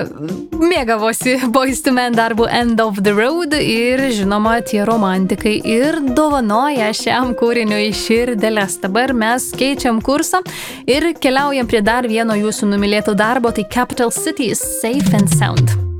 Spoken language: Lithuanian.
mėgavosi Boyz II Men darbu End of the Road ir žinoma tie romantikai ir dovanoja šiam kūriniui širdeles. Dabar mes keičiam kursą ir keliaujam prie dar vieno jūsų numylėto darbo, tai Capital Cities Safe and Sound.